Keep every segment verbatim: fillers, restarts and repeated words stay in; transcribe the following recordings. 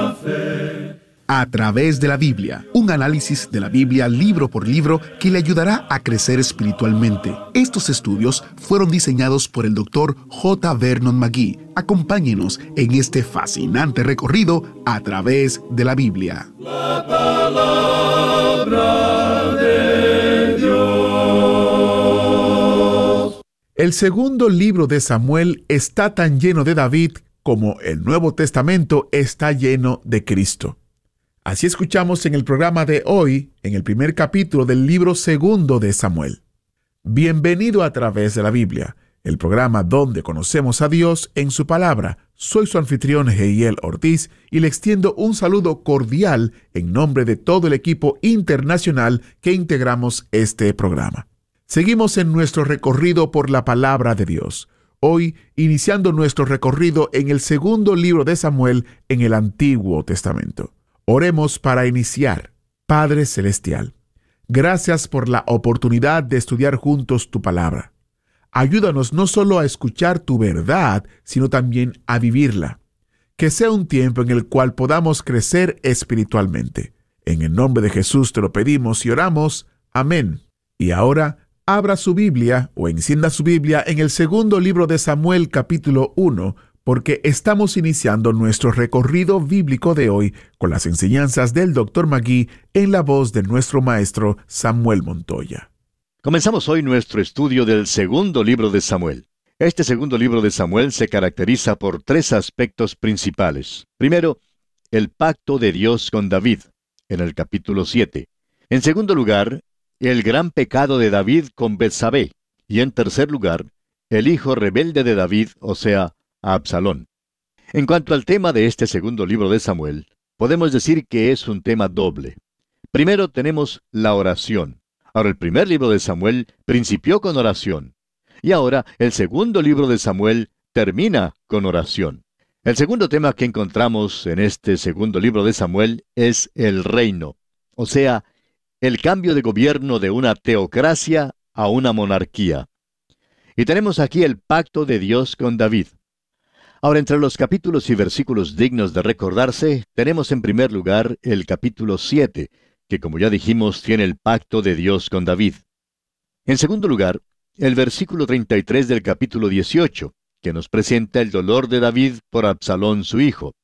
A través de la Biblia, un análisis de la Biblia libro por libro que le ayudará a crecer espiritualmente. Estos estudios fueron diseñados por el doctor J. Vernon McGee. Acompáñenos en este fascinante recorrido a través de la Biblia. La palabra de Dios. El segundo libro de Samuel está tan lleno de David como el Nuevo Testamento está lleno de Cristo. Así escuchamos en el programa de hoy, en el primer capítulo del libro segundo de Samuel. Bienvenido a través de la Biblia, el programa donde conocemos a Dios en su palabra. Soy su anfitrión Heiel Ortiz y le extiendo un saludo cordial en nombre de todo el equipo internacional que integramos este programa. Seguimos en nuestro recorrido por la palabra de Dios. Hoy, iniciando nuestro recorrido en el segundo libro de Samuel en el Antiguo Testamento. Oremos para iniciar. Padre Celestial, gracias por la oportunidad de estudiar juntos tu palabra. Ayúdanos no solo a escuchar tu verdad, sino también a vivirla. Que sea un tiempo en el cual podamos crecer espiritualmente. En el nombre de Jesús te lo pedimos y oramos. Amén. Y ahora, abra su Biblia o encienda su Biblia en el segundo libro de Samuel, capítulo uno, porque estamos iniciando nuestro recorrido bíblico de hoy con las enseñanzas del doctor McGee en la voz de nuestro maestro Samuel Montoya. Comenzamos hoy nuestro estudio del segundo libro de Samuel. Este segundo libro de Samuel se caracteriza por tres aspectos principales. Primero, el pacto de Dios con David, en el capítulo siete. En segundo lugar, el gran pecado de David con Betsabé. Y en tercer lugar, el hijo rebelde de David, o sea, a Absalón. En cuanto al tema de este segundo libro de Samuel, podemos decir que es un tema doble. Primero tenemos la oración. Ahora, el primer libro de Samuel principió con oración. Y ahora, el segundo libro de Samuel termina con oración. El segundo tema que encontramos en este segundo libro de Samuel es el reino. O sea, el cambio de gobierno de una teocracia a una monarquía. Y tenemos aquí el pacto de Dios con David. Ahora, entre los capítulos y versículos dignos de recordarse, tenemos en primer lugar el capítulo siete, que como ya dijimos tiene el pacto de Dios con David. En segundo lugar, el versículo treinta y tres del capítulo dieciocho, que nos presenta el dolor de David por Absalón su hijo.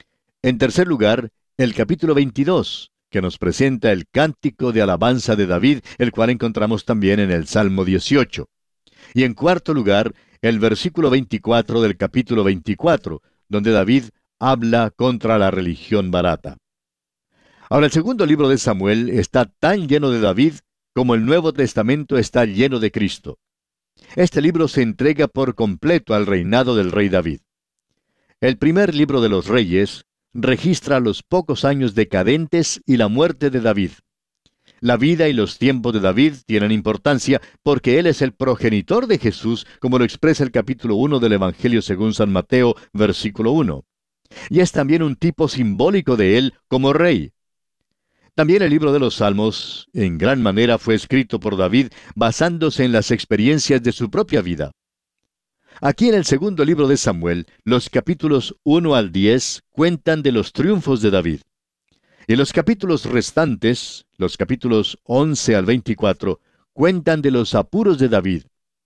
En tercer lugar, el capítulo veintidós, que nos presenta el cántico de alabanza de David, el cual encontramos también en el Salmo dieciocho. Y en cuarto lugar, el versículo veinticuatro del capítulo veinticuatro, donde David habla contra la religión barata. Ahora, el segundo libro de Samuel está tan lleno de David como el Nuevo Testamento está lleno de Cristo. Este libro se entrega por completo al reinado del rey David. El primer libro de los Reyes registra los pocos años decadentes y la muerte de David. La vida y los tiempos de David tienen importancia porque él es el progenitor de Jesús, como lo expresa el capítulo uno del Evangelio según San Mateo, versículo uno. Y es también un tipo simbólico de él como rey. También el libro de los Salmos, en gran manera, fue escrito por David basándose en las experiencias de su propia vida. Aquí en el segundo libro de Samuel, los capítulos uno al diez cuentan de los triunfos de David. Y los capítulos restantes, los capítulos once al veinticuatro, cuentan de los apuros de David.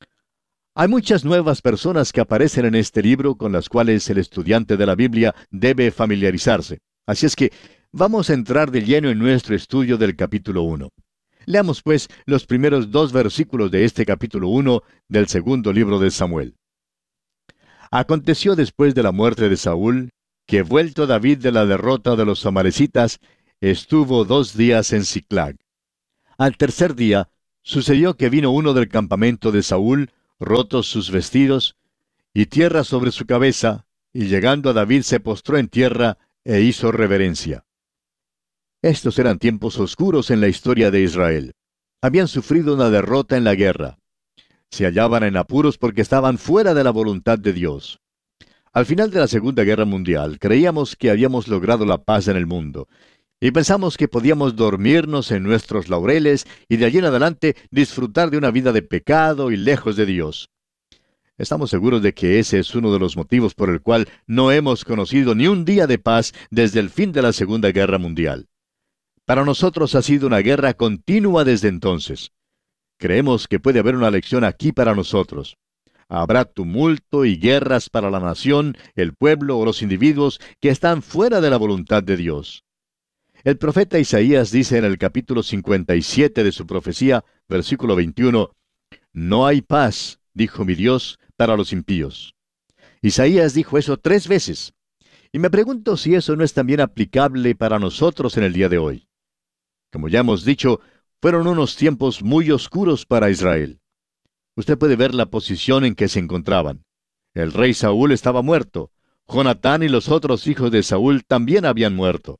Hay muchas nuevas personas que aparecen en este libro con las cuales el estudiante de la Biblia debe familiarizarse. Así es que vamos a entrar de lleno en nuestro estudio del capítulo uno. Leamos pues los primeros dos versículos de este capítulo uno del segundo libro de Samuel. Aconteció después de la muerte de Saúl, que vuelto David de la derrota de los amalecitas, estuvo dos días en Siclag. Al tercer día, sucedió que vino uno del campamento de Saúl, rotos sus vestidos, y tierra sobre su cabeza, y llegando a David se postró en tierra e hizo reverencia. Estos eran tiempos oscuros en la historia de Israel. Habían sufrido una derrota en la guerra. Se hallaban en apuros porque estaban fuera de la voluntad de Dios. Al final de la Segunda Guerra Mundial, creíamos que habíamos logrado la paz en el mundo, y pensamos que podíamos dormirnos en nuestros laureles y de allí en adelante disfrutar de una vida de pecado y lejos de Dios. Estamos seguros de que ese es uno de los motivos por el cual no hemos conocido ni un día de paz desde el fin de la Segunda Guerra Mundial. Para nosotros ha sido una guerra continua desde entonces. Creemos que puede haber una lección aquí para nosotros. Habrá tumulto y guerras para la nación, el pueblo o los individuos que están fuera de la voluntad de Dios. El profeta Isaías dice en el capítulo cincuenta y siete de su profecía, versículo veintiuno, «No hay paz, dijo mi Dios, para los impíos». Isaías dijo eso tres veces. Y me pregunto si eso no es también aplicable para nosotros en el día de hoy. Como ya hemos dicho, fueron unos tiempos muy oscuros para Israel. Usted puede ver la posición en que se encontraban. El rey Saúl estaba muerto. Jonatán y los otros hijos de Saúl también habían muerto.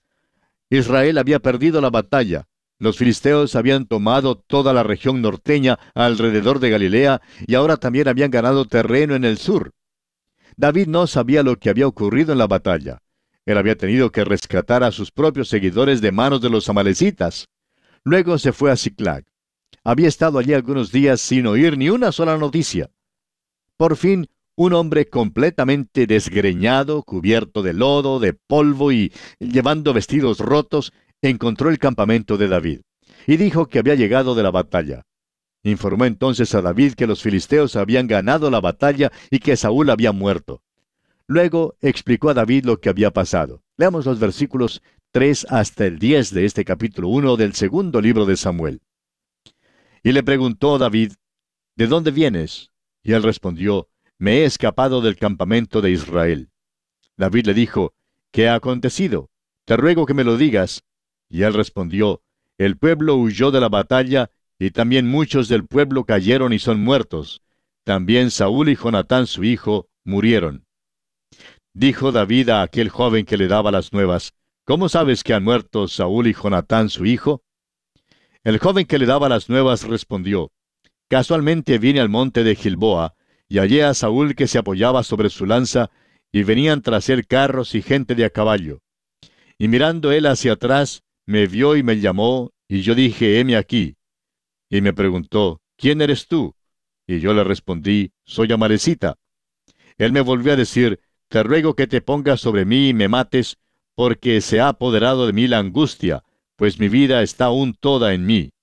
Israel había perdido la batalla. Los filisteos habían tomado toda la región norteña alrededor de Galilea y ahora también habían ganado terreno en el sur. David no sabía lo que había ocurrido en la batalla. Él había tenido que rescatar a sus propios seguidores de manos de los amalecitas. Luego se fue a Siclag. Había estado allí algunos días sin oír ni una sola noticia. Por fin, un hombre completamente desgreñado, cubierto de lodo, de polvo y llevando vestidos rotos, encontró el campamento de David, y dijo que había llegado de la batalla. Informó entonces a David que los filisteos habían ganado la batalla y que Saúl había muerto. Luego explicó a David lo que había pasado. Leamos los versículos tres hasta el diez de este capítulo uno del segundo libro de Samuel. Y le preguntó David, ¿de dónde vienes? Y él respondió, me he escapado del campamento de Israel. David le dijo, ¿qué ha acontecido? Te ruego que me lo digas. Y él respondió, el pueblo huyó de la batalla, y también muchos del pueblo cayeron y son muertos. También Saúl y Jonatán su hijo murieron. Dijo David a aquel joven que le daba las nuevas, ¿cómo sabes que han muerto Saúl y Jonatán su hijo? El joven que le daba las nuevas respondió, casualmente vine al monte de Gilboa, y hallé a Saúl que se apoyaba sobre su lanza, y venían tras él carros y gente de a caballo. Y mirando él hacia atrás, me vio y me llamó, y yo dije, heme aquí. Y me preguntó, ¿quién eres tú? Y yo le respondí, soy amalecita. Él me volvió a decir, te ruego que te pongas sobre mí y me mates, porque se ha apoderado de mí la angustia, pues mi vida está aún toda en mí.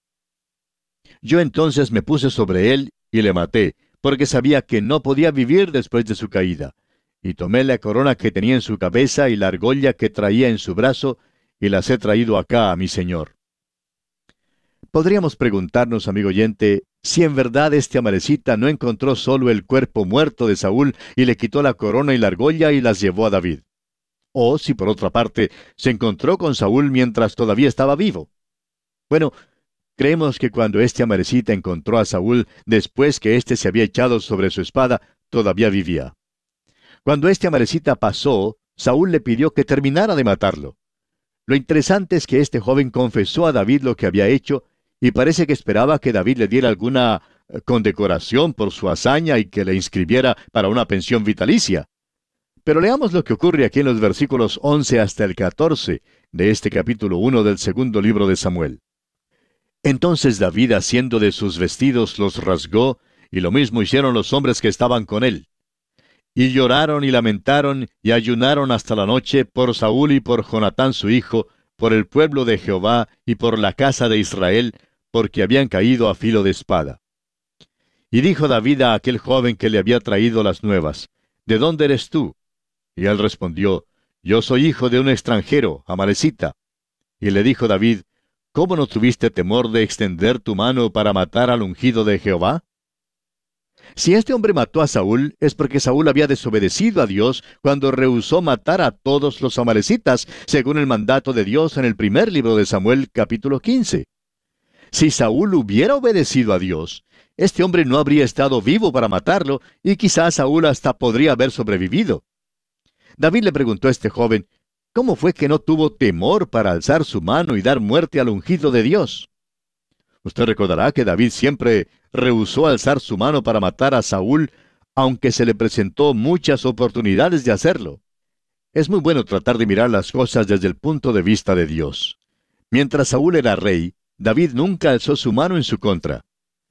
Yo entonces me puse sobre él y le maté, porque sabía que no podía vivir después de su caída. Y tomé la corona que tenía en su cabeza y la argolla que traía en su brazo, y las he traído acá a mi señor. Podríamos preguntarnos, amigo oyente, si en verdad este amalecita no encontró solo el cuerpo muerto de Saúl y le quitó la corona y la argolla y las llevó a David. O si por otra parte se encontró con Saúl mientras todavía estaba vivo. Bueno, creemos que cuando este amalecita encontró a Saúl después que éste se había echado sobre su espada, todavía vivía. Cuando este amalecita pasó, Saúl le pidió que terminara de matarlo. Lo interesante es que este joven confesó a David lo que había hecho y parece que esperaba que David le diera alguna condecoración por su hazaña y que le inscribiera para una pensión vitalicia. Pero leamos lo que ocurre aquí en los versículos once hasta el catorce de este capítulo uno del segundo libro de Samuel. Entonces David, haciendo de sus vestidos, los rasgó, y lo mismo hicieron los hombres que estaban con él. Y lloraron y lamentaron y ayunaron hasta la noche por Saúl y por Jonatán su hijo, por el pueblo de Jehová y por la casa de Israel, porque habían caído a filo de espada. Y dijo David a aquel joven que le había traído las nuevas, ¿de dónde eres tú? Y él respondió, yo soy hijo de un extranjero, amalecita. Y le dijo David, ¿cómo no tuviste temor de extender tu mano para matar al ungido de Jehová? Si este hombre mató a Saúl, es porque Saúl había desobedecido a Dios cuando rehusó matar a todos los amalecitas, según el mandato de Dios en el primer libro de Samuel, capítulo quince. Si Saúl hubiera obedecido a Dios, este hombre no habría estado vivo para matarlo, y quizás Saúl hasta podría haber sobrevivido. David le preguntó a este joven, ¿cómo fue que no tuvo temor para alzar su mano y dar muerte al ungido de Dios? Usted recordará que David siempre rehusó alzar su mano para matar a Saúl, aunque se le presentó muchas oportunidades de hacerlo. Es muy bueno tratar de mirar las cosas desde el punto de vista de Dios. Mientras Saúl era rey, David nunca alzó su mano en su contra.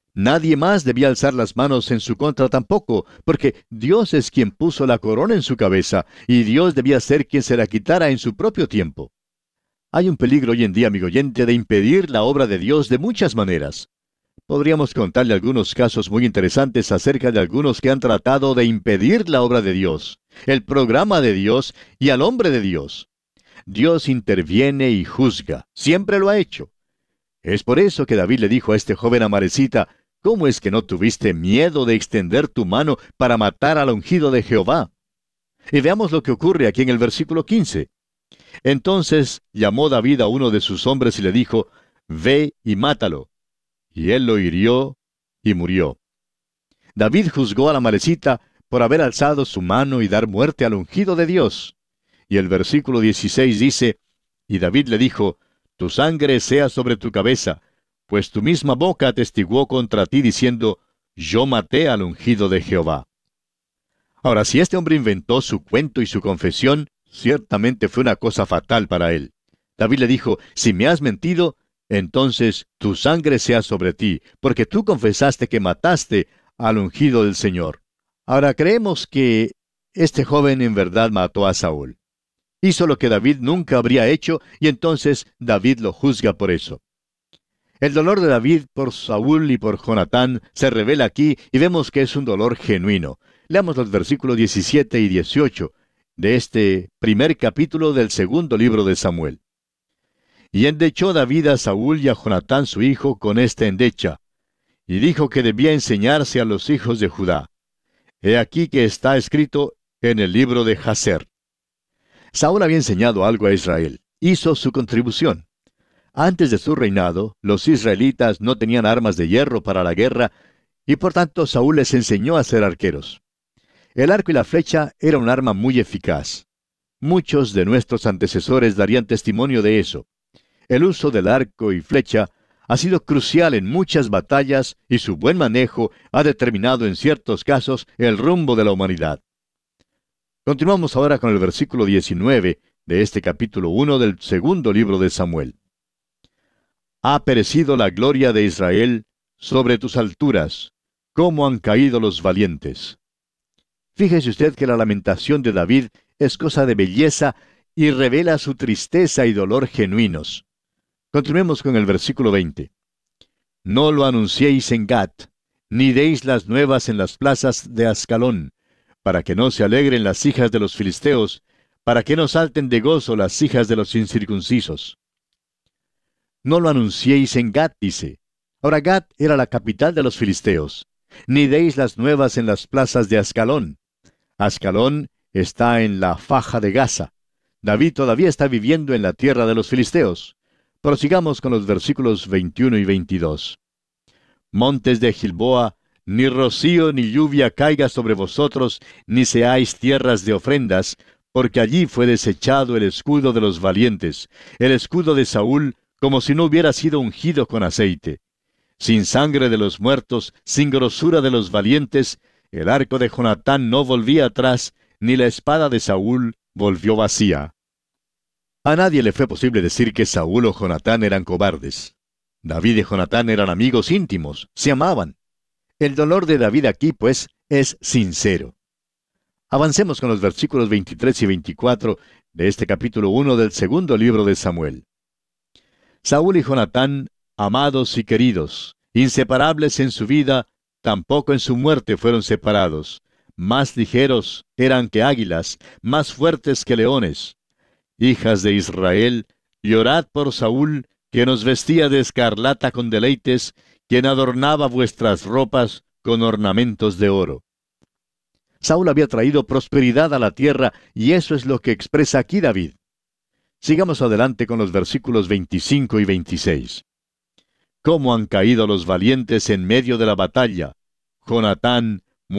Nadie más debía alzar las manos en su contra tampoco, porque Dios es quien puso la corona en su cabeza, y Dios debía ser quien se la quitara en su propio tiempo. Hay un peligro hoy en día, amigo oyente, de impedir la obra de Dios de muchas maneras. Podríamos contarle algunos casos muy interesantes acerca de algunos que han tratado de impedir la obra de Dios, el programa de Dios y al hombre de Dios. Dios interviene y juzga, siempre lo ha hecho. Es por eso que David le dijo a este joven amarecita: ¿cómo es que no tuviste miedo de extender tu mano para matar al ungido de Jehová? Y veamos lo que ocurre aquí en el versículo quince. Entonces llamó David a uno de sus hombres y le dijo: ve y mátalo. Y él lo hirió y murió. David juzgó a la amarecita por haber alzado su mano y dar muerte al ungido de Dios. Y el versículo dieciséis dice: y David le dijo: tu sangre sea sobre tu cabeza, pues tu misma boca atestiguó contra ti diciendo: yo maté al ungido de Jehová. Ahora, si este hombre inventó su cuento y su confesión, ciertamente fue una cosa fatal para él. David le dijo: si me has mentido, entonces tu sangre sea sobre ti, porque tú confesaste que mataste al ungido del Señor. Ahora, creemos que este joven en verdad mató a Saúl. Hizo lo que David nunca habría hecho, y entonces David lo juzga por eso. El dolor de David por Saúl y por Jonatán se revela aquí, y vemos que es un dolor genuino. Leamos los versículos diecisiete y dieciocho de este primer capítulo del segundo libro de Samuel. Y endechó David a Saúl y a Jonatán su hijo con esta endecha, y dijo que debía enseñarse a los hijos de Judá. He aquí que está escrito en el libro de Jaser. Saúl había enseñado algo a Israel, hizo su contribución. Antes de su reinado, los israelitas no tenían armas de hierro para la guerra, y por tanto Saúl les enseñó a ser arqueros. El arco y la flecha era un arma muy eficaz. Muchos de nuestros antecesores darían testimonio de eso. El uso del arco y flecha ha sido crucial en muchas batallas, y su buen manejo ha determinado en ciertos casos el rumbo de la humanidad. Continuamos ahora con el versículo diecinueve de este capítulo uno del segundo libro de Samuel. Ha perecido la gloria de Israel sobre tus alturas, cómo han caído los valientes. Fíjese usted que la lamentación de David es cosa de belleza y revela su tristeza y dolor genuinos. Continuemos con el versículo veinte. No lo anunciéis en Gat, ni deis las nuevas en las plazas de Ascalón, para que no se alegren las hijas de los filisteos, para que no salten de gozo las hijas de los incircuncisos. No lo anunciéis en Gat, dice. Ahora Gat era la capital de los filisteos. Ni deis las nuevas en las plazas de Ascalón. Ascalón está en la faja de Gaza. David todavía está viviendo en la tierra de los filisteos. Prosigamos con los versículos veintiuno y veintidós. Montes de Gilboa, ni rocío ni lluvia caiga sobre vosotros, ni seáis tierras de ofrendas, porque allí fue desechado el escudo de los valientes, el escudo de Saúl, como si no hubiera sido ungido con aceite. Sin sangre de los muertos, sin grosura de los valientes, el arco de Jonatán no volvía atrás, ni la espada de Saúl volvió vacía. A nadie le fue posible decir que Saúl o Jonatán eran cobardes. David y Jonatán eran amigos íntimos, se amaban. El dolor de David aquí, pues, es sincero. Avancemos con los versículos veintitrés y veinticuatro de este capítulo uno del segundo libro de Samuel. Saúl y Jonatán, amados y queridos, inseparables en su vida, tampoco en su muerte fueron separados. Más ligeros eran que águilas, más fuertes que leones. Hijas de Israel, llorad por Saúl, que nos vestía de escarlata con deleites, quien adornaba vuestras ropas con ornamentos de oro. Saúl había traído prosperidad a la tierra, y eso es lo que expresa aquí David. Sigamos adelante con los versículos veinticinco y veintiséis. ¿Cómo han caído los valientes en medio de la batalla? Jonatán,